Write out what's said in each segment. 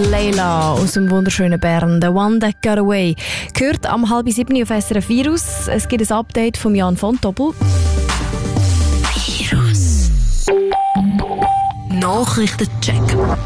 Layla aus dem wunderschönen Bern, «The One That Got Away». Gehört am 6:30 auf SRF Virus. Es gibt ein Update von Jan von Doppel. Virus. Nachrichtencheck.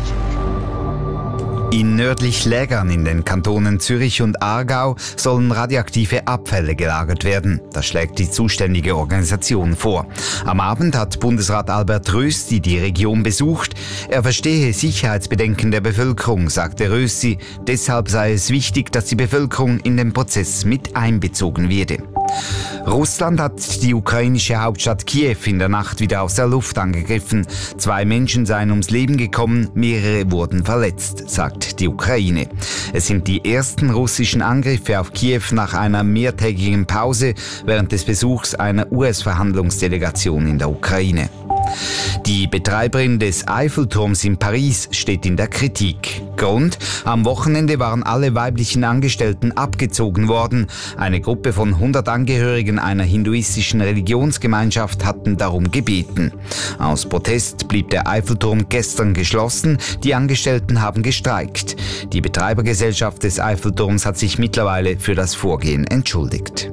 In nördlich Lägern in den Kantonen Zürich und Aargau sollen radioaktive Abfälle gelagert werden. Das schlägt die zuständige Organisation vor. Am Abend hat Bundesrat Albert Rösti die Region besucht. Er verstehe Sicherheitsbedenken der Bevölkerung, sagte Rösti. Deshalb sei es wichtig, dass die Bevölkerung in den Prozess mit einbezogen werde. Russland hat die ukrainische Hauptstadt Kiew in der Nacht wieder aus der Luft angegriffen. 2 Menschen seien ums Leben gekommen, mehrere wurden verletzt, sagt die Ukraine. Es sind die ersten russischen Angriffe auf Kiew nach einer mehrtägigen Pause während des Besuchs einer US-Verhandlungsdelegation in der Ukraine. Die Betreiberin des Eiffelturms in Paris steht in der Kritik. Grund: am Wochenende waren alle weiblichen Angestellten abgezogen worden. Eine Gruppe von 100 Angehörigen einer hinduistischen Religionsgemeinschaft hatten darum gebeten. Aus Protest blieb der Eiffelturm gestern geschlossen. Die Angestellten haben gestreikt. Die Betreibergesellschaft des Eiffelturms hat sich mittlerweile für das Vorgehen entschuldigt.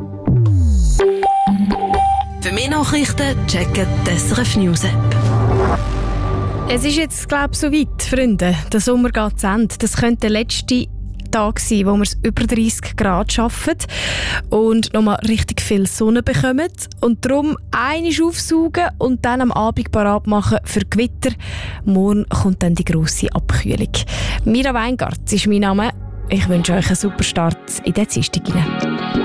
Für mehr Nachrichten checken die SRF News App. Es ist jetzt, glaube ich, soweit, Freunde. Der Sommer geht zu Ende. Das könnte der letzte Tag sein, wo wir es über 30 Grad schaffen und nochmal richtig viel Sonne bekommen. Und darum einmal aufsaugen und dann am Abend parat machen für Gewitter. Morgen kommt dann die grosse Abkühlung. Mira Weingart ist mein Name. Ich wünsche euch einen super Start in den Dienstag hinein.